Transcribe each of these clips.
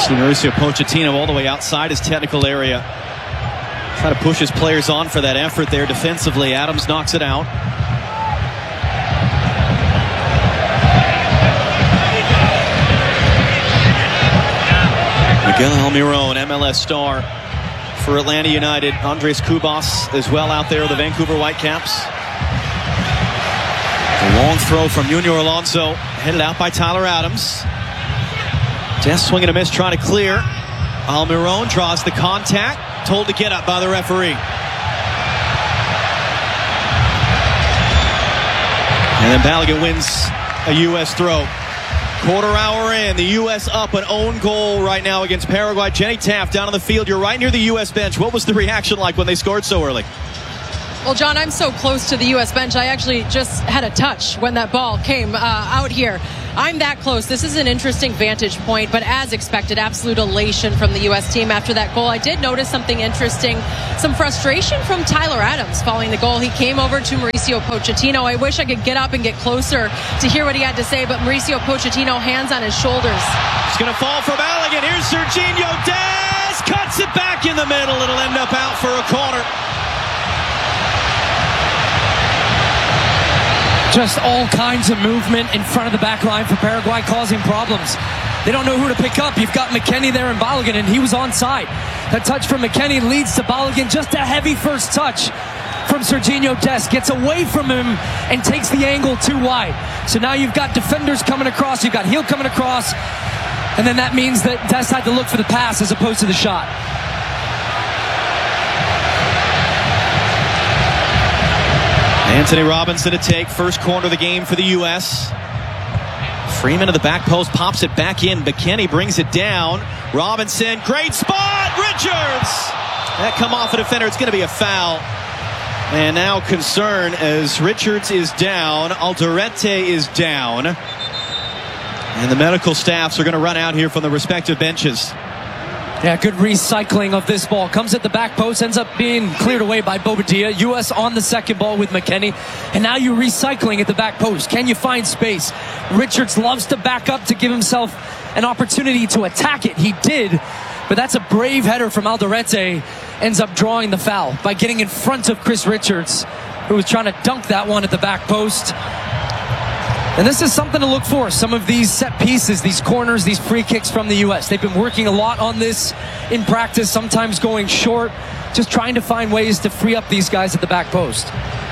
See Mauricio Pochettino all the way outside his technical area. Try to push his players on for that effort there defensively. Adams knocks it out. Miguel Almiron, MLS star for Atlanta United. Andres Cubas as well out there, the Vancouver Whitecaps. A long throw from Junior Alonso, headed out by Tyler Adams. Des swinging a miss, trying to clear. Almiron draws the contact, told to get up by the referee. And then Balogun wins a U.S. throw. Quarter hour in, the U.S. up an own goal right now against Paraguay. Jenny Taft down on the field. You're right near the U.S. bench. What was the reaction like when they scored so early? Well, John, I'm so close to the U.S. bench. I actually just had a touch when that ball came out here. I'm that close. This is an interesting vantage point, but as expected, absolute elation from the U.S. team after that goal. I did notice something interesting, some frustration from Tyler Adams following the goal. He came over to Mauricio Pochettino. I wish I could get up and get closer to hear what he had to say, but Mauricio Pochettino, hands on his shoulders. It's going to fall for Balogun. Here's Serginho Dest. Cuts it back in the middle. It'll end up out for a corner. Just all kinds of movement in front of the back line for Paraguay, causing problems. They don't know who to pick up. You've got McKennie there and Balogun, and he was onside. That touch from McKennie leads to Balogun. Just a heavy first touch from Serginho Dest. Gets away from him and takes the angle too wide. So now you've got defenders coming across. You've got Heel coming across. And then that means that Dest had to look for the pass as opposed to the shot. Anthony Robinson to take. First corner of the game for the U.S. Freeman to the back post, pops it back in. McKennie brings it down. Robinson, great spot. Richards! That come off a defender. It's going to be a foul. And now concern as Richards is down. Alderete is down. And the medical staffs are going to run out here from the respective benches. Yeah, good recycling of this ball. Comes at the back post, ends up being cleared away by Bobadilla. U.S. on the second ball with McKennie. And now you're recycling at the back post. Can you find space? Richards loves to back up to give himself an opportunity to attack it. He did, but that's a brave header from Alderete. Ends up drawing the foul by getting in front of Chris Richards, who was trying to dunk that one at the back post. And this is something to look for. Some of these set pieces, these corners, these free kicks from the U.S. They've been working a lot on this in practice, sometimes going short, just trying to find ways to free up these guys at the back post.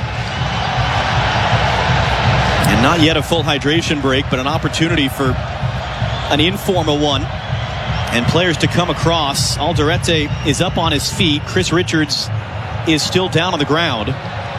And not yet a full hydration break, but an opportunity for an informal one. And players to come across. Alderete is up on his feet. Chris Richards is still down on the ground.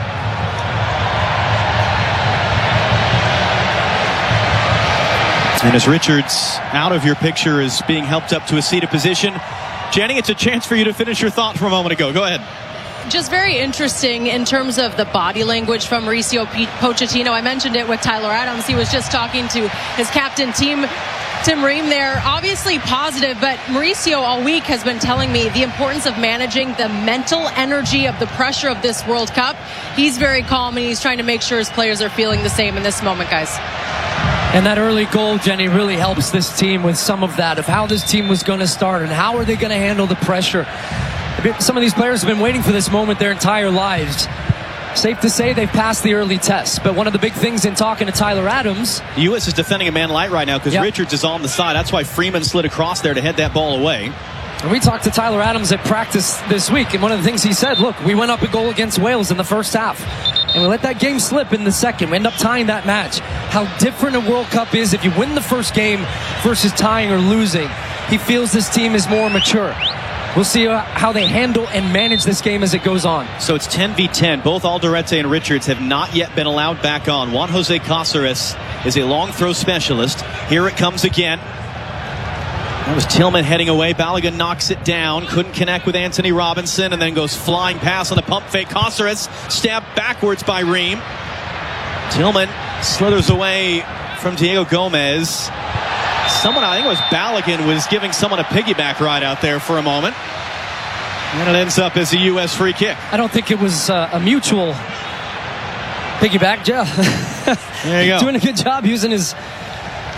And as Richards, out of your picture, is being helped up to a seated position. Jenny, it's a chance for you to finish your thought from a moment ago. Go ahead. Just very interesting in terms of the body language from Mauricio Pochettino. I mentioned it with Tyler Adams. He was just talking to his captain, Tim Ream there. Obviously positive, but Mauricio all week has been telling me the importance of managing the mental energy of the pressure of this World Cup. He's very calm, and he's trying to make sure his players are feeling the same in this moment, guys. And that early goal, Jenny, really helps this team with some of that, of how this team was going to start and how are they going to handle the pressure. Some of these players have been waiting for this moment their entire lives. Safe to say they've passed the early test. But one of the big things in talking to Tyler Adams... The U.S. is defending a man light right now because Richards is on the side. That's why Freeman slid across there to head that ball away. And we talked to Tyler Adams at practice this week, and one of the things he said, look, we went up a goal against Wales in the first half, and we let that game slip in the second. We end up tying that match. How different a World Cup is if you win the first game versus tying or losing. He feels this team is more mature. We'll see how they handle and manage this game as it goes on. So it's 10v10. Both Alderete and Richards have not yet been allowed back on. Juan Jose Cáceres is a long throw specialist. Here it comes again. That was Tillman heading away. Balogun knocks it down. Couldn't connect with Anthony Robinson, and then goes flying pass on the pump fake. Cáceres stabbed backwards by Ream. Tillman slithers away from Diego Gomez. Someone, I think it was Balogun, was giving someone a piggyback ride out there for a moment. And it ends up as a U.S. free kick. I don't think it was a mutual piggyback. There you go. Doing a good job using his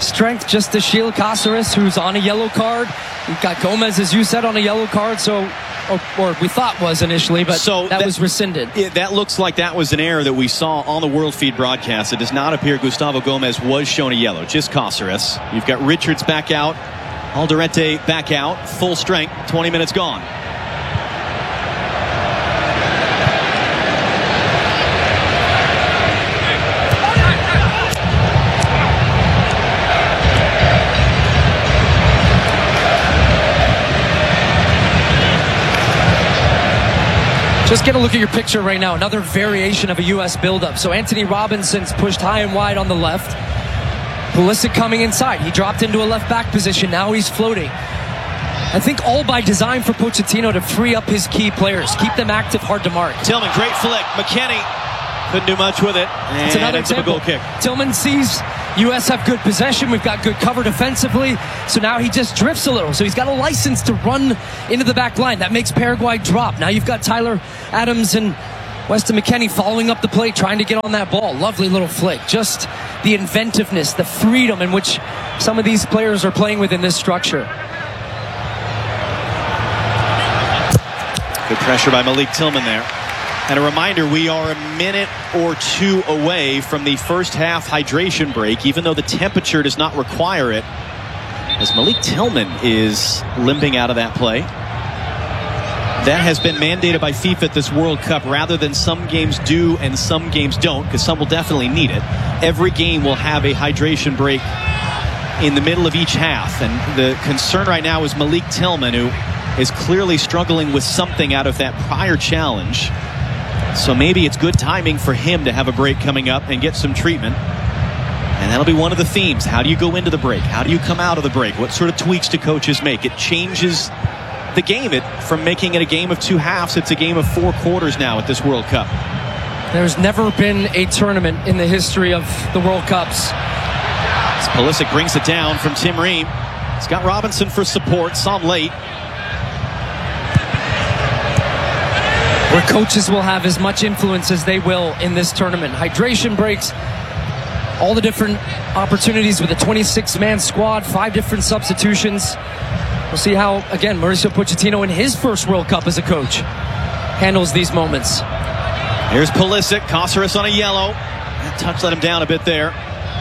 strength just to shield Cáceres, who's on a yellow card. We've got Gomez, as you said, on a yellow card, or we thought was initially, but that was rescinded. That looks like that was an error that we saw on the World Feed broadcast. It does not appear Gustavo Gomez was shown a yellow, just Cáceres. You've got Richards back out, Alderete back out, full strength, 20 minutes gone. Just get a look at your picture right now. Another variation of a U.S. buildup. So Anthony Robinson's pushed high and wide on the left. Pulisic coming inside. He dropped into a left back position. Now he's floating. I think all by design for Pochettino to free up his key players. Keep them active, hard to mark. Tillman, great flick. McKennie couldn't do much with it. And it's another example. Goal kick. Tillman sees U.S. have good possession. We've got good cover defensively. So now he just drifts a little. So he's got a license to run into the back line. That makes Paraguay drop. Now you've got Tyler Adams and Weston McKennie following up the play, trying to get on that ball. Lovely little flick. Just the inventiveness, the freedom in which some of these players are playing within this structure. Good pressure by Malik Tillman there. And a reminder, we are a minute or two away from the first half hydration break, even though the temperature does not require it, as Malik Tillman is limping out of that play. That has been mandated by FIFA at this World Cup, rather than some games do and some games don't, because some will definitely need it. Every game will have a hydration break in the middle of each half. And the concern right now is Malik Tillman, who is clearly struggling with something out of that prior challenge. So maybe it's good timing for him to have a break coming up and get some treatment. And that'll be one of the themes. How do you go into the break? How do you come out of the break? What sort of tweaks do coaches make? It changes the game. From making it a game of two halves, it's a game of four quarters now at this World Cup. There's never been a tournament in the history of the World Cups. As Pulisic brings it down from Tim Ream. He's got Robinson for support. Saw him late. Where coaches will have as much influence as they will in this tournament. Hydration breaks, all the different opportunities with a 26-man squad, 5 different substitutions. We'll see how, again, Mauricio Pochettino in his first World Cup as a coach handles these moments. Here's Pulisic, Cáceres on a yellow. That touch let him down a bit there.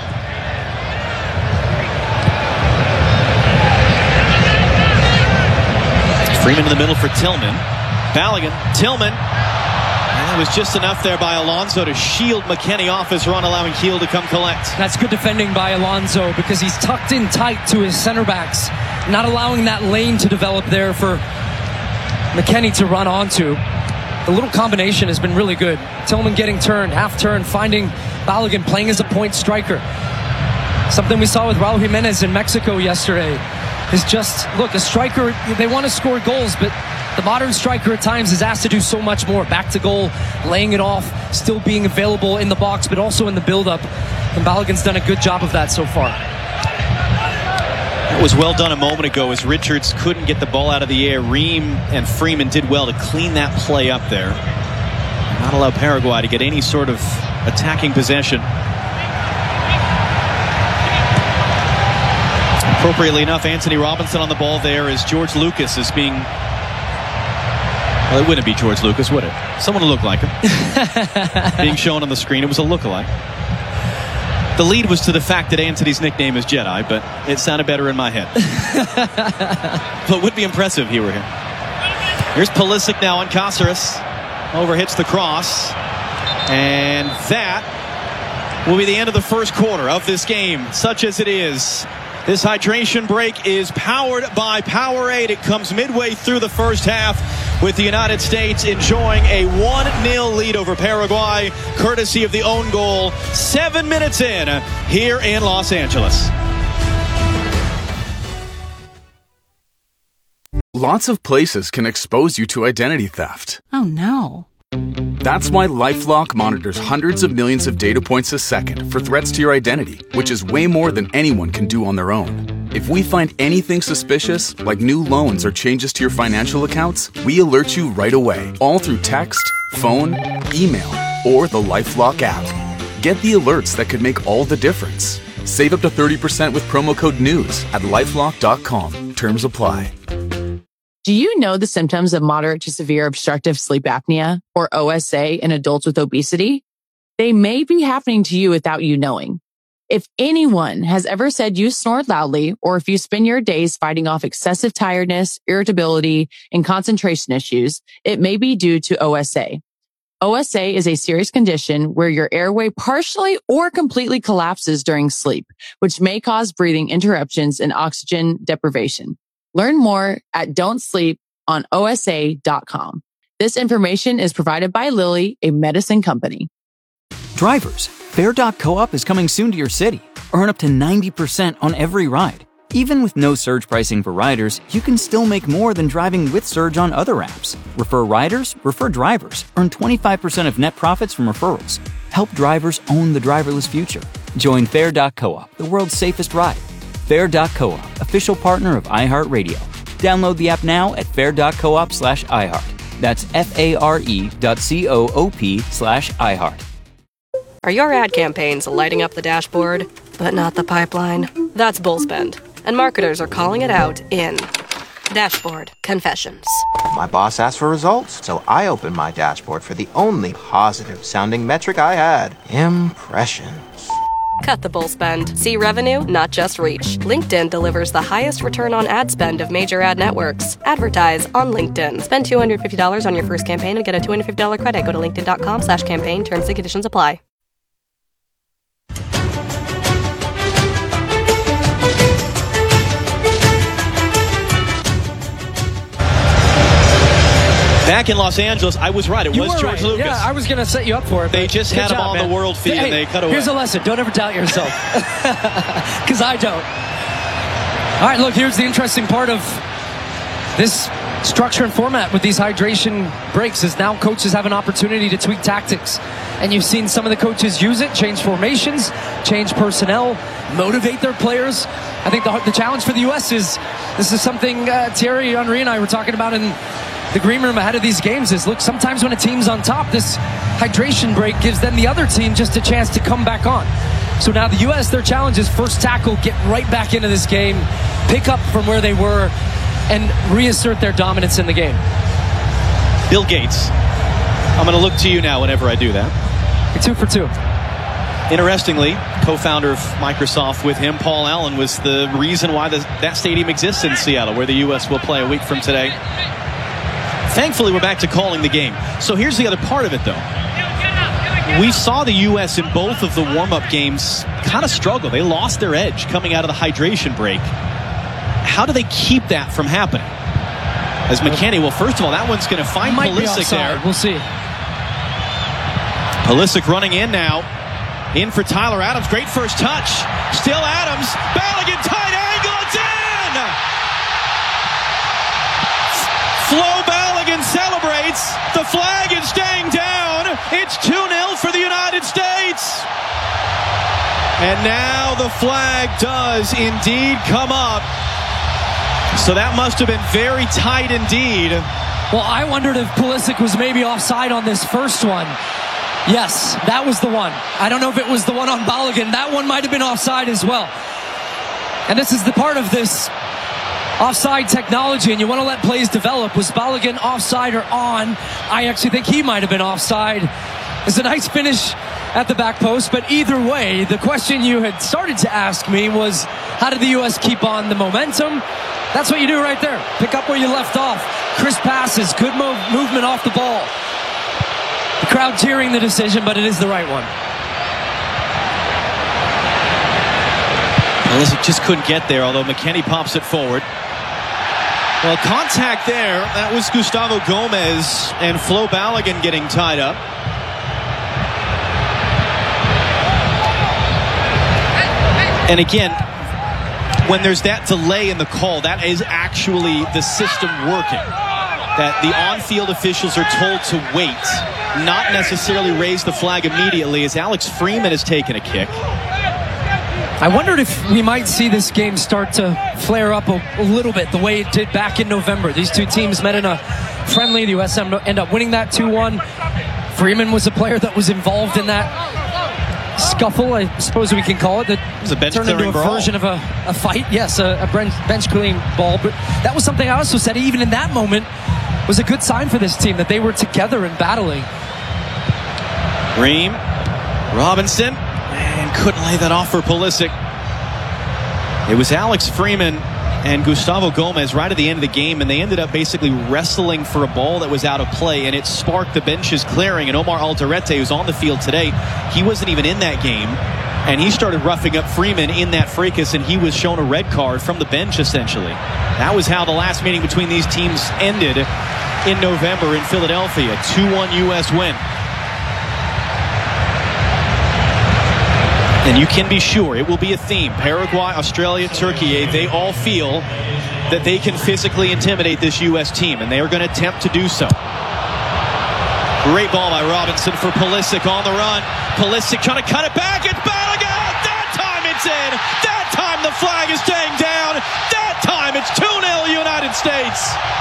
Freeman in the middle for Tillman. Balogun, Tillman, and it was just enough there by Alonso to shield McKennie off his run, allowing Kiel to come collect. That's good defending by Alonso, because he's tucked in tight to his center backs, not allowing that lane to develop there for McKennie to run onto. The little combination has been really good. Tillman getting turned, half turn, finding Balogun playing as a point striker. Something we saw with Raul Jimenez in Mexico yesterday is just, look, a striker, they want to score goals, but the modern striker at times is asked to do so much more. Back to goal, laying it off, still being available in the box, but also in the build-up. And Balogun's done a good job of that so far. It was well done a moment ago as Richards couldn't get the ball out of the air. Ream and Freeman did well to clean that play up there. Not allow Paraguay to get any sort of attacking possession. Appropriately enough, Anthony Robinson on the ball there as George Lucas is being... Well, it wouldn't be George Lucas, would it? Someone who looked like him. Being shown on the screen, it was a lookalike. The lead was to the fact that Anthony's nickname is Jedi, but it sounded better in my head. But it would be impressive if he were here. Here's Pulisic now on Cáceres. Overhits the cross. And that will be the end of the first quarter of this game, such as it is. This hydration break is powered by Powerade. It comes midway through the first half with the United States enjoying a 1-0 lead over Paraguay, courtesy of the own goal 7 minutes in here in Los Angeles. Lots of places can expose you to identity theft. Oh no. That's why LifeLock monitors hundreds of millions of data points a second for threats to your identity, which is way more than anyone can do on their own. If we find anything suspicious, like new loans or changes to your financial accounts, we alert you right away, all through text, phone, email, or the LifeLock app. Get the alerts that could make all the difference. Save up to 30% with promo code NEWS at LifeLock.com. Terms apply. Do you know the symptoms of moderate to severe obstructive sleep apnea, or OSA, in adults with obesity? They may be happening to you without you knowing. If anyone has ever said you snored loudly, or if you spend your days fighting off excessive tiredness, irritability, and concentration issues, it may be due to OSA. OSA is a serious condition where your airway partially or completely collapses during sleep, which may cause breathing interruptions and oxygen deprivation. Learn more at don'tsleeponosa.com. This information is provided by Lilly, a medicine company. Drivers, Fair.coop is coming soon to your city. Earn up to 90% on every ride. Even with no surge pricing for riders, you can still make more than driving with Surge on other apps. Refer riders, refer drivers. Earn 25% of net profits from referrals. Help drivers own the driverless future. Join Fair.coop, the world's safest ride. Fair.coop, official partner of iHeartRadio. Download the app now at fair.coop/iHeart. That's FARE.coop/iHeart. Are your ad campaigns lighting up the dashboard, but not the pipeline? That's Bullspend, and marketers are calling it out in Dashboard Confessions. My boss asked for results, so I opened my dashboard for the only positive-sounding metric I had: impressions. Cut the bull spend. See revenue, not just reach. LinkedIn delivers the highest return on ad spend of major ad networks. Advertise on LinkedIn. Spend $250 on your first campaign and get a $250 credit. Go to linkedin.com/campaign. Terms and conditions apply. Back in Los Angeles, I was right. It was George Lucas. Yeah, I was going to set you up for it. They just had him on the world feed, and they cut away. Here's a lesson. Don't ever doubt yourself. Because I don't. All right, look, here's the interesting part of this structure and format with these hydration breaks is now coaches have an opportunity to tweak tactics. And you've seen some of the coaches use it, change formations, change personnel, motivate their players. I think the challenge for the U.S. is, this is something Thierry Henry and I were talking about in the green room ahead of these games, is look, sometimes when a team's on top, this hydration break gives them the other team just a chance to come back on. So now the U.S., their challenge is first tackle, get right back into this game, pick up from where they were, and reassert their dominance in the game. Bill Gates, I'm going to look to you now whenever I do that. You're 2 for 2. Interestingly, co-founder of Microsoft with him, Paul Allen, was the reason why that stadium exists in Seattle, where the U.S. will play a week from today. Thankfully, we're back to calling the game. So here's the other part of it, though. We saw the U.S. in both of the warm-up games kind of struggle. They lost their edge coming out of the hydration break. How do they keep that from happening? As McKennie, well, first of all, that one's going to find Pulisic there. We'll see. Pulisic running in now. In for Tyler Adams. Great first touch. Still Adams. Balogun, tight angle. It's in! Flo Balogun celebrates. The flag is staying down. It's 2-0 for the United States. And now the flag does indeed come up. So that must have been very tight indeed. Well, I wondered if Pulisic was maybe offside on this first one. Yes, that was the one. I don't know if it was the one on Balogun. That one might have been offside as well. And this is the part of this offside technology, and you want to let plays develop. Was Balogun offside or on? I actually think he might have been offside. It's a nice finish at the back post, but either way, the question you had started to ask me was, how did the U.S. keep on the momentum? That's what you do right there. Pick up where you left off. Crisp passes, good movement off the ball. The crowd cheering the decision, but it is the right one. Pulisic just couldn't get there, although McKennie pops it forward. Well, contact there. That was Gustavo Gomez and Flo Balogun getting tied up. And again, when there's that delay in the call, that is actually the system working. That the on-field officials are told to wait, not necessarily raise the flag immediately, as Alex Freeman has taken a kick. I wondered if we might see this game start to flare up a little bit the way it did back in November. These two teams met in a friendly. The U.S. end up winning that 2-1. Freeman was a player that was involved in that scuffle, I suppose we can call it, that was a bench turned into a brawl. version of a fight. Yes, a bench clearing ball. But that was something I also said, even in that moment, was a good sign for this team, that they were together and battling. Ream, Robinson, and couldn't lay that off for Pulisic. It was Alex Freeman and Gustavo Gomez right at the end of the game, and they ended up basically wrestling for a ball that was out of play, and it sparked the benches clearing. And Omar Alderete, who's on the field today, he wasn't even in that game, and he started roughing up Freeman in that fracas, and he was shown a red card from the bench, essentially. That was how the last meeting between these teams ended in November in Philadelphia. 2-1 U.S. win. And you can be sure it will be a theme. Paraguay, Australia, Turkey, they all feel that they can physically intimidate this U.S. team, and they are going to attempt to do so. Great ball by Robinson for Pulisic on the run. Pulisic trying to cut it back. It's Balogun! That time it's in! That time the flag is staying down! That time it's 2-0 United States!